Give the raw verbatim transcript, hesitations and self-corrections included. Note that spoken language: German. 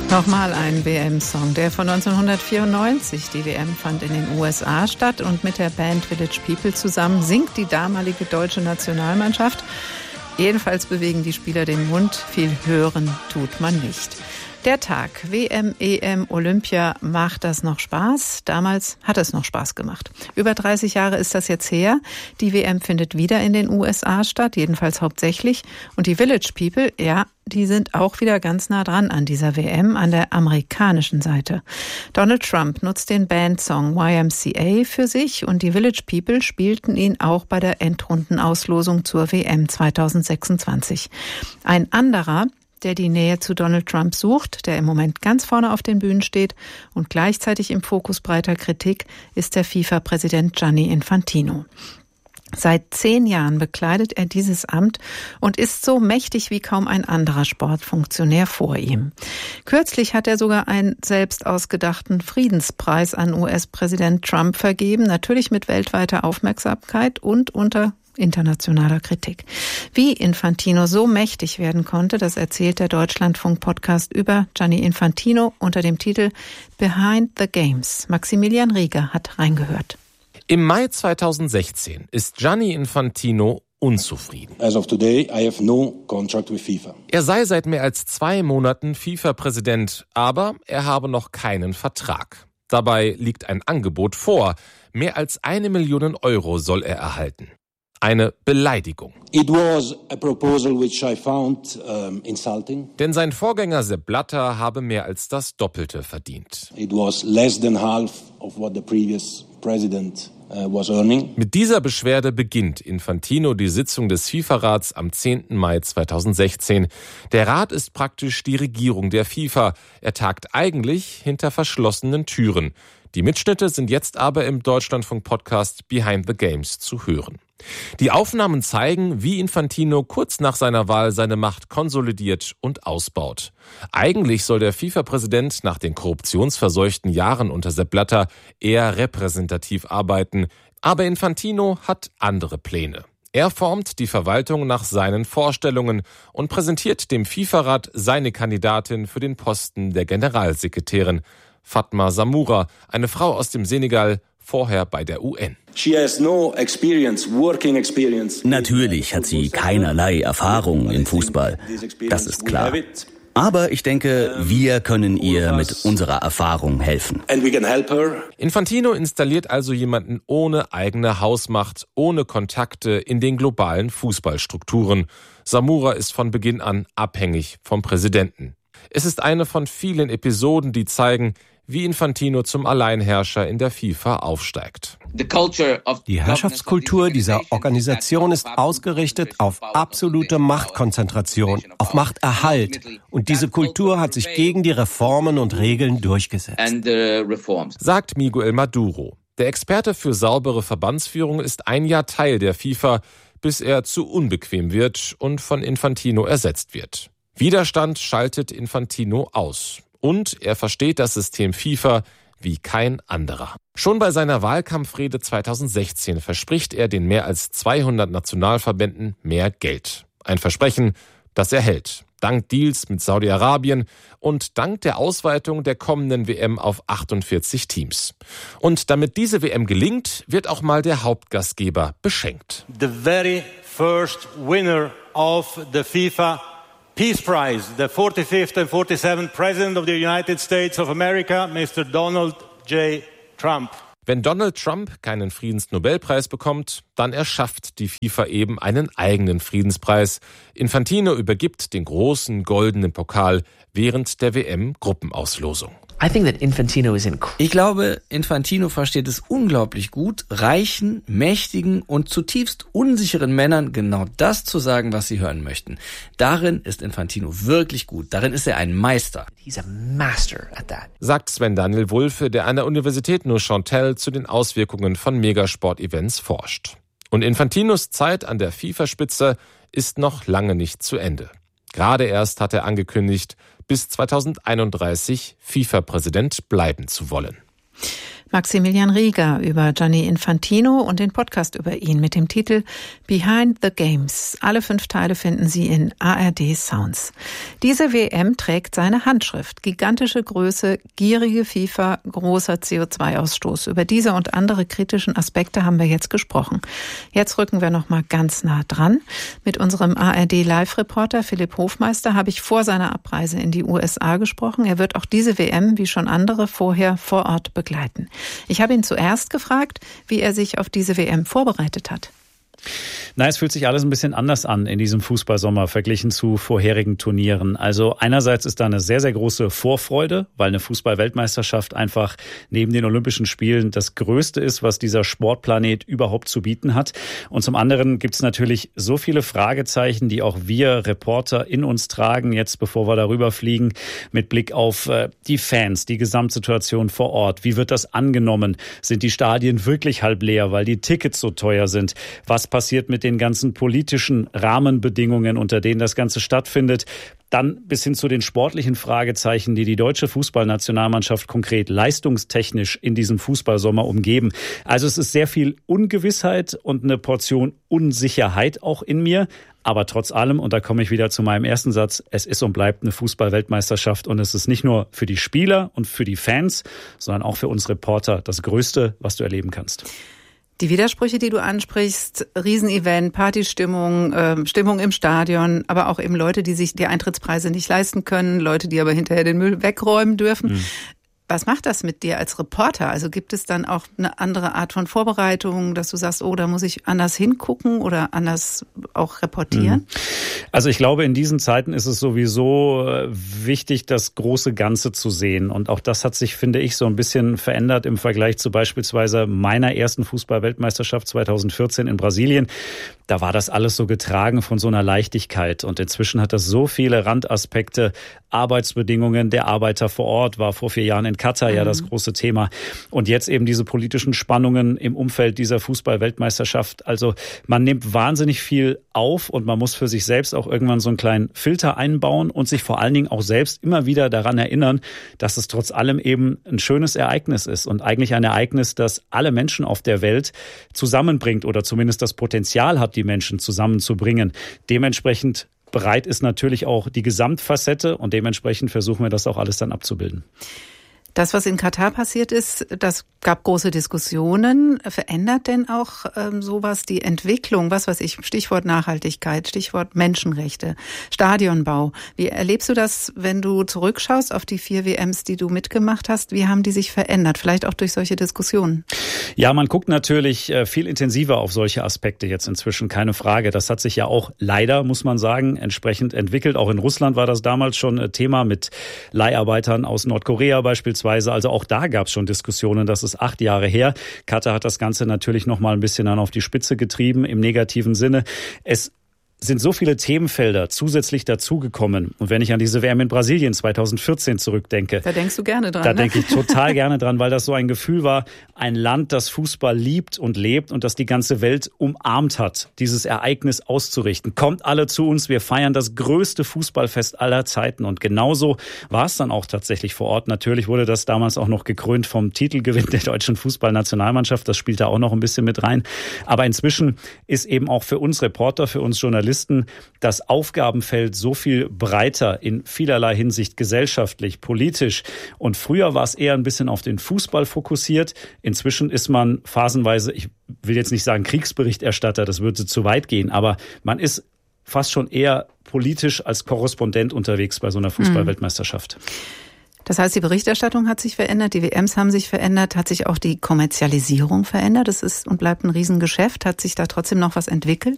Nochmal ein W M-Song, der von neunzehnhundertvierundneunzig. Die W M fand in den U S A statt und mit der Band Village People zusammen singt die damalige deutsche Nationalmannschaft. Jedenfalls bewegen die Spieler den Mund, viel hören tut man nicht. Der Tag, W M, E M, Olympia, macht das noch Spaß? Damals hat es noch Spaß gemacht. Über dreißig Jahre ist das jetzt her. Die W M findet wieder in den U S A statt, jedenfalls hauptsächlich. Und die Village People, ja, die sind auch wieder ganz nah dran an dieser W M, an der amerikanischen Seite. Donald Trump nutzt den Bandsong Y M C A für sich und die Village People spielten ihn auch bei der Endrundenauslosung zur W M zweitausendsechsundzwanzig. Ein anderer, der die Nähe zu Donald Trump sucht, der im Moment ganz vorne auf den Bühnen steht und gleichzeitig im Fokus breiter Kritik, ist der FIFA-Präsident Gianni Infantino. Seit zehn Jahren bekleidet er dieses Amt und ist so mächtig wie kaum ein anderer Sportfunktionär vor ihm. Kürzlich hat er sogar einen selbst ausgedachten Friedenspreis an U S-Präsident Trump vergeben, natürlich mit weltweiter Aufmerksamkeit und unter internationaler Kritik. Wie Infantino so mächtig werden konnte, das erzählt der Deutschlandfunk-Podcast über Gianni Infantino unter dem Titel Behind the Games. Maximilian Rieger hat reingehört. Im Mai zweitausendsechzehn ist Gianni Infantino unzufrieden. As of today, I have no contract with FIFA. Er sei seit mehr als zwei Monaten FIFA-Präsident, aber er habe noch keinen Vertrag. Dabei liegt ein Angebot vor. Mehr als eine Million Euro soll er erhalten. Eine Beleidigung. It was a proposal which I found um, insulting. Denn sein Vorgänger Sepp Blatter habe mehr als das Doppelte verdient. It was less than half of what the previous president uh, was earning. Mit dieser Beschwerde beginnt Infantino die Sitzung des FIFA-Rats am zehnten Mai zweitausendsechzehn. Der Rat ist praktisch die Regierung der FIFA. Er tagt eigentlich hinter verschlossenen Türen. Die Mitschnitte sind jetzt aber im Deutschlandfunk-Podcast Behind the Games zu hören. Die Aufnahmen zeigen, wie Infantino kurz nach seiner Wahl seine Macht konsolidiert und ausbaut. Eigentlich soll der FIFA-Präsident nach den korruptionsverseuchten Jahren unter Sepp Blatter eher repräsentativ arbeiten. Aber Infantino hat andere Pläne. Er formt die Verwaltung nach seinen Vorstellungen und präsentiert dem FIFA-Rat seine Kandidatin für den Posten der Generalsekretärin, Fatma Samoura, eine Frau aus dem Senegal, vorher bei der U N. She has no experience, working experience. Natürlich hat sie keinerlei Erfahrung im Fußball. Das ist klar. Aber ich denke, wir können ihr mit unserer Erfahrung helfen. Infantino installiert also jemanden ohne eigene Hausmacht, ohne Kontakte in den globalen Fußballstrukturen. Samoura ist von Beginn an abhängig vom Präsidenten. Es ist eine von vielen Episoden, die zeigen, wie Infantino zum Alleinherrscher in der FIFA aufsteigt. Die Herrschaftskultur dieser Organisation ist ausgerichtet auf absolute Machtkonzentration, auf Machterhalt. Und diese Kultur hat sich gegen die Reformen und Regeln durchgesetzt. Sagt Miguel Maduro. Der Experte für saubere Verbandsführung ist ein Jahr Teil der FIFA, bis er zu unbequem wird und von Infantino ersetzt wird. Widerstand schaltet Infantino aus. Und er versteht das System FIFA wie kein anderer. Schon bei seiner Wahlkampfrede zweitausendsechzehn verspricht er den mehr als zweihundert Nationalverbänden mehr Geld. Ein Versprechen, das er hält. Dank Deals mit Saudi-Arabien und dank der Ausweitung der kommenden W M auf achtundvierzig Teams. Und damit diese W M gelingt, wird auch mal der Hauptgastgeber beschenkt. The very first winner of the FIFA Peace Prize, the forty-fifth and forty-seventh President of the United States of America, Mister Donald J. Trump. Wenn Donald Trump keinen Friedensnobelpreis bekommt, dann erschafft die FIFA eben einen eigenen Friedenspreis. Infantino übergibt den großen goldenen Pokal während der W M-Gruppenauslosung. Ich glaube, Infantino versteht es unglaublich gut, reichen, mächtigen und zutiefst unsicheren Männern genau das zu sagen, was sie hören möchten. Darin ist Infantino wirklich gut. Darin ist er ein Meister. He's a master at that. Sagt Sven Daniel Wulfe, der an der Universität Neuchâtel zu den Auswirkungen von Megasport-Events forscht. Und Infantinos Zeit an der FIFA-Spitze ist noch lange nicht zu Ende. Gerade erst hat er angekündigt, bis zweitausendeinunddreißig FIFA-Präsident bleiben zu wollen. Maximilian Rieger über Gianni Infantino und den Podcast über ihn mit dem Titel Behind the Games. Alle fünf Teile finden Sie in A R D Sounds. Diese W M trägt seine Handschrift. Gigantische Größe, gierige FIFA, großer C O zwei Ausstoß. Über diese und andere kritischen Aspekte haben wir jetzt gesprochen. Jetzt rücken wir noch mal ganz nah dran. Mit unserem A R D-Live-Reporter Philipp Hofmeister habe ich vor seiner Abreise in die U S A gesprochen. Er wird auch diese W M, wie schon andere, vorher vor Ort begleiten. Ich habe ihn zuerst gefragt, wie er sich auf diese W M vorbereitet hat. Na, es fühlt sich alles ein bisschen anders an in diesem Fußballsommer verglichen zu vorherigen Turnieren. Also einerseits ist da eine sehr, sehr große Vorfreude, weil eine Fußball-Weltmeisterschaft einfach neben den Olympischen Spielen das Größte ist, was dieser Sportplanet überhaupt zu bieten hat. Und zum anderen gibt es natürlich so viele Fragezeichen, die auch wir Reporter in uns tragen, jetzt bevor wir darüber fliegen, mit Blick auf äh, die Fans, die Gesamtsituation vor Ort. Wie wird das angenommen? Sind die Stadien wirklich halb leer, weil die Tickets so teuer sind? Was passiert mit den ganzen politischen Rahmenbedingungen, unter denen das Ganze stattfindet? Dann bis hin zu den sportlichen Fragezeichen, die die deutsche Fußballnationalmannschaft konkret leistungstechnisch in diesem Fußballsommer umgeben. Also es ist sehr viel Ungewissheit und eine Portion Unsicherheit auch in mir. Aber trotz allem, und da komme ich wieder zu meinem ersten Satz, es ist und bleibt eine Fußball-Weltmeisterschaft und es ist nicht nur für die Spieler und für die Fans, sondern auch für uns Reporter das Größte, was du erleben kannst. Die Widersprüche, die du ansprichst, Riesenevent, Partystimmung, äh, Stimmung im Stadion, aber auch eben Leute, die sich die Eintrittspreise nicht leisten können, Leute, die aber hinterher den Müll wegräumen dürfen. Mhm. Was macht das mit dir als Reporter? Also gibt es dann auch eine andere Art von Vorbereitung, dass du sagst, oh, da muss ich anders hingucken oder anders auch reportieren? Also ich glaube, in diesen Zeiten ist es sowieso wichtig, das große Ganze zu sehen. Und auch das hat sich, finde ich, so ein bisschen verändert im Vergleich zu beispielsweise meiner ersten Fußball-Weltmeisterschaft zweitausendvierzehn in Brasilien. Da war das alles so getragen von so einer Leichtigkeit. Und inzwischen hat das so viele Randaspekte. Arbeitsbedingungen der Arbeiter vor Ort war vor vier Jahren in Katar mhm. ja das große Thema. Und jetzt eben diese politischen Spannungen im Umfeld dieser Fußball-Weltmeisterschaft. Also man nimmt wahnsinnig viel auf und man muss für sich selbst auch irgendwann so einen kleinen Filter einbauen und sich vor allen Dingen auch selbst immer wieder daran erinnern, dass es trotz allem eben ein schönes Ereignis ist und eigentlich ein Ereignis, das alle Menschen auf der Welt zusammenbringt oder zumindest das Potenzial hat, die Menschen zusammenzubringen. Dementsprechend bereit ist natürlich auch die Gesamtfacette und dementsprechend versuchen wir das auch alles dann abzubilden. Das, was in Katar passiert ist, das gab große Diskussionen. Verändert denn auch ähm, sowas die Entwicklung? Was weiß ich, Stichwort Nachhaltigkeit, Stichwort Menschenrechte, Stadionbau. Wie erlebst du das, wenn du zurückschaust auf die vier W Ms, die du mitgemacht hast? Wie haben die sich verändert? Vielleicht auch durch solche Diskussionen? Ja, man guckt natürlich viel intensiver auf solche Aspekte jetzt inzwischen, keine Frage. Das hat sich ja auch leider, muss man sagen, entsprechend entwickelt. Auch in Russland war das damals schon Thema mit Leiharbeitern aus Nordkorea beispielsweise. Also auch da gab es schon Diskussionen, das ist acht Jahre her. Katar hat das Ganze natürlich noch mal ein bisschen dann auf die Spitze getrieben, im negativen Sinne. Es sind so viele Themenfelder zusätzlich dazugekommen. Und wenn ich an diese W M in Brasilien zweitausendvierzehn zurückdenke. Da denkst du gerne dran. Da ne? denke ich total gerne dran, weil das so ein Gefühl war, ein Land, das Fußball liebt und lebt und das die ganze Welt umarmt hat, dieses Ereignis auszurichten. Kommt alle zu uns, wir feiern das größte Fußballfest aller Zeiten. Und genauso war es dann auch tatsächlich vor Ort. Natürlich wurde das damals auch noch gekrönt vom Titelgewinn der deutschen Fußballnationalmannschaft. Das spielt da auch noch ein bisschen mit rein. Aber inzwischen ist eben auch für uns Reporter, für uns Journalisten, das Aufgabenfeld so viel breiter in vielerlei Hinsicht gesellschaftlich, politisch. Und früher war es eher ein bisschen auf den Fußball fokussiert. Inzwischen ist man phasenweise, ich will jetzt nicht sagen Kriegsberichterstatter, das würde zu weit gehen, aber man ist fast schon eher politisch als Korrespondent unterwegs bei so einer Fußball-Weltmeisterschaft. Das heißt, die Berichterstattung hat sich verändert, die W Ms haben sich verändert, hat sich auch die Kommerzialisierung verändert. Das ist und bleibt ein Riesengeschäft. Hat sich da trotzdem noch was entwickelt?